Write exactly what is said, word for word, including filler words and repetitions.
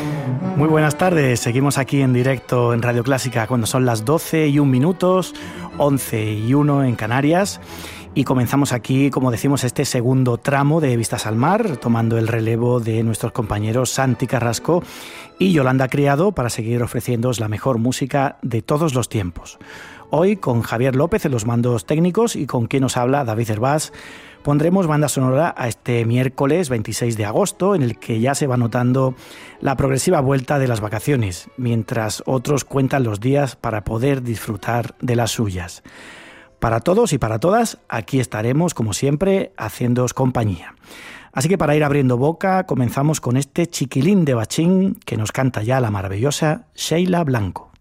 Muy buenas tardes, seguimos aquí en directo en Radio Clásica cuando son las doce y un minutos, once y uno en Canarias, y comenzamos aquí, como decimos, este segundo tramo de Vistas al Mar, tomando el relevo de nuestros compañeros Santi Carrasco y Yolanda Criado para seguir ofreciéndoos la mejor música de todos los tiempos. Hoy con Javier López en los mandos técnicos y con quien nos habla David Hervás, pondremos banda sonora a este miércoles veintiséis de agosto, en el que ya se va notando la progresiva vuelta de las vacaciones, mientras otros cuentan los días para poder disfrutar de las suyas. Para todos y para todas, aquí estaremos, como siempre, haciéndoos compañía. Así que para ir abriendo boca, comenzamos con este chiquilín de bachín que nos canta ya la maravillosa Sheila Blanco.